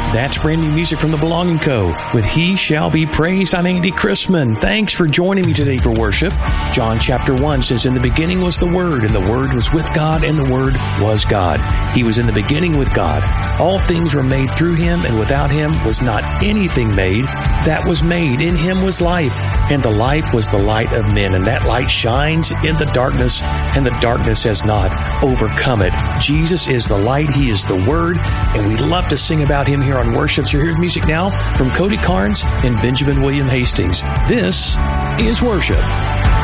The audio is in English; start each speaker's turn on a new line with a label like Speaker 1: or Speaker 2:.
Speaker 1: That's brand new music from The Belonging Co. with He Shall Be Praised. I'm Andy Chrisman. Thanks for joining me today for worship. John chapter 1 says, "In the beginning was the Word, and the Word was with God, and the Word was God. He was in the beginning with God. All things were made through Him, and without Him was not anything made that was made. In Him was life, and the life was the light of men. And that light shines in the darkness, and the darkness has not overcome it." Jesus is the light. He is the Word, and we love to sing about Him here on worship. So here's music now from Cody Carnes and Benjamin William Hastings. This is worship.